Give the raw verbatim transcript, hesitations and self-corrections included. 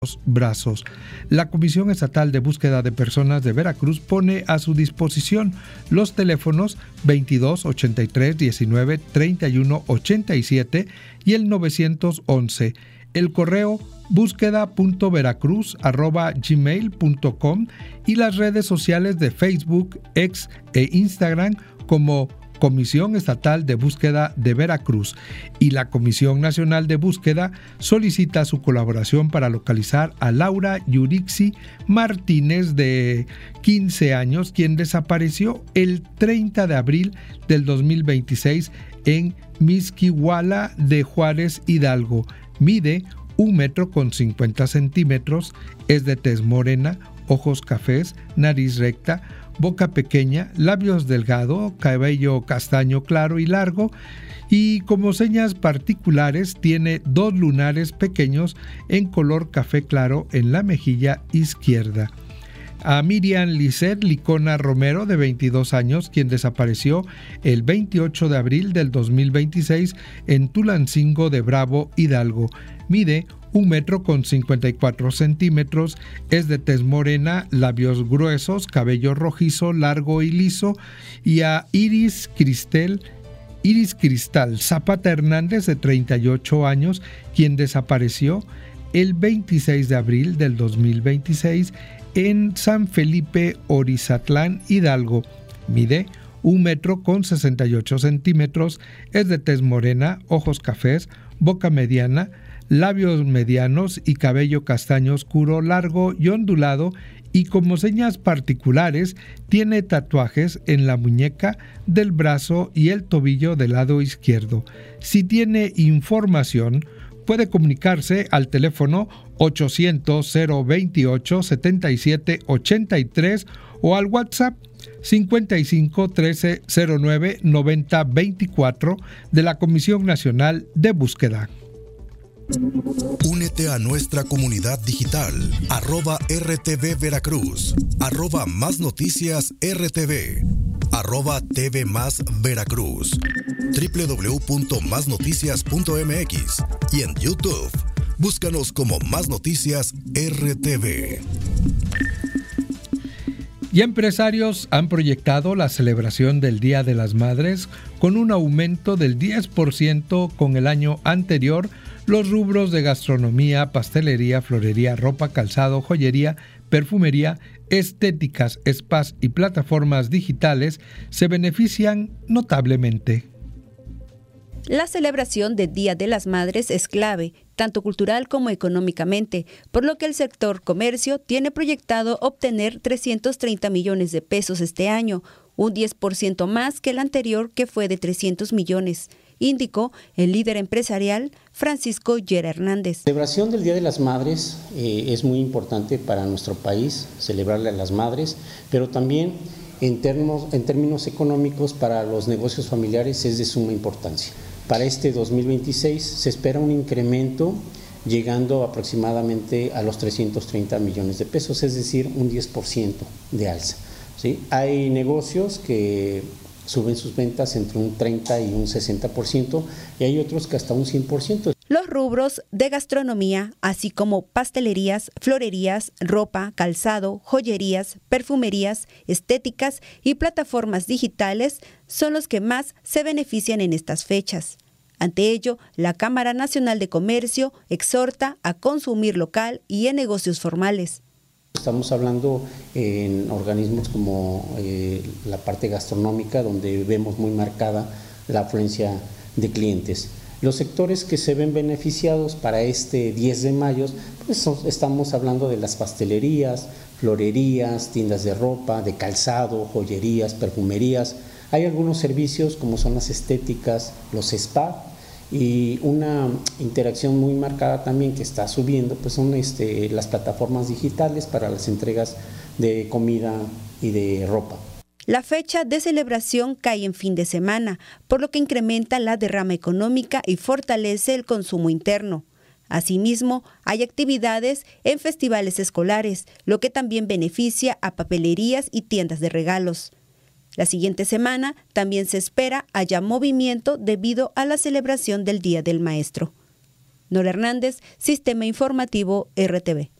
brazos. La Comisión Estatal de Búsqueda de Personas de Veracruz pone a su disposición los teléfonos veintidós, ochenta y tres, diecinueve, treinta y uno, ochenta y siete y el novecientos once, el correo búsqueda punto veracruz arroba gmail punto com y las redes sociales de Facebook, X e Instagram como Comisión Estatal de Búsqueda de Veracruz, y la Comisión Nacional de Búsqueda solicita su colaboración para localizar a Laura Yurixi Martínez, de quince años, quien desapareció el treinta de abril del dos mil veintiséis en Mixquihuala de Juárez, Hidalgo. Mide un metro con cincuenta centímetros, es de tez morena, ojos cafés, nariz recta, boca pequeña, labios delgado, cabello castaño claro y largo, y como señas particulares tiene dos lunares pequeños en color café claro en la mejilla izquierda. A Miriam Lisset Licona Romero, de veintidós años, quien desapareció el veintiocho de abril del dos mil veintiséis en Tulancingo de Bravo, Hidalgo. Mide un metro con cincuenta y cuatro centímetros, es de tez morena, labios gruesos, cabello rojizo, largo y liso. Y a Iris Cristel, Iris Cristal Zapata Hernández, de treinta y ocho años, quien desapareció el veintiséis de abril del dos mil veintiséis en San Felipe, Orizatlán, Hidalgo. Mide un metro con sesenta y ocho centímetros, es de tez morena, ojos cafés, boca mediana, labios medianos y cabello castaño oscuro, largo y ondulado, y como señas particulares tiene tatuajes en la muñeca, del brazo y el tobillo del lado izquierdo. Si tiene información, puede comunicarse al teléfono ochocientos, cero veintiocho, setenta y siete ochenta y tres o al WhatsApp cincuenta y cinco, trece, cero nueve, noventa, veinticuatro de la Comisión Nacional de Búsqueda. Únete a nuestra comunidad digital, arroba R T V Veracruz, arroba Más Noticias R T V, arroba T V Más Veracruz, doble u doble u doble u punto más noticias punto m x y en YouTube. Búscanos como Más Noticias R T V. Y empresarios han proyectado la celebración del Día de las Madres con un aumento del diez por ciento con el año anterior. Los rubros de gastronomía, pastelería, florería, ropa, calzado, joyería, perfumería, estéticas, spas y plataformas digitales se benefician notablemente. La celebración del Día de las Madres es clave, tanto cultural como económicamente, por lo que el sector comercio tiene proyectado obtener trescientos treinta millones de pesos este año, un diez por ciento más que el anterior, que fue de trescientos millones, indicó el líder empresarial Francisco Yera Hernández. La celebración del Día de las Madres eh, es muy importante para nuestro país, celebrarle a las madres, pero también en términos, en términos económicos para los negocios familiares es de suma importancia. Para este dos mil veintiséis se espera un incremento llegando aproximadamente a los trescientos treinta millones de pesos, es decir, un diez por ciento de alza, ¿sí? Hay negocios que suben sus ventas entre un treinta y un sesenta por ciento y hay otros que hasta un cien por ciento. Los rubros de gastronomía, así como pastelerías, florerías, ropa, calzado, joyerías, perfumerías, estéticas y plataformas digitales son los que más se benefician en estas fechas. Ante ello, la Cámara Nacional de Comercio exhorta a consumir local y en negocios formales. Estamos hablando en organismos como eh, la parte gastronómica, donde vemos muy marcada la afluencia de clientes. Los sectores que se ven beneficiados para este diez de mayo, pues son, estamos hablando de las pastelerías, florerías, tiendas de ropa, de calzado, joyerías, perfumerías. Hay algunos servicios como son las estéticas, los spa, y una interacción muy marcada también que está subiendo, pues son este, las plataformas digitales para las entregas de comida y de ropa. La fecha de celebración cae en fin de semana, por lo que incrementa la derrama económica y fortalece el consumo interno. Asimismo, hay actividades en festivales escolares, lo que también beneficia a papelerías y tiendas de regalos. La siguiente semana también se espera haya movimiento debido a la celebración del Día del Maestro. Nora Hernández, Sistema Informativo R T V.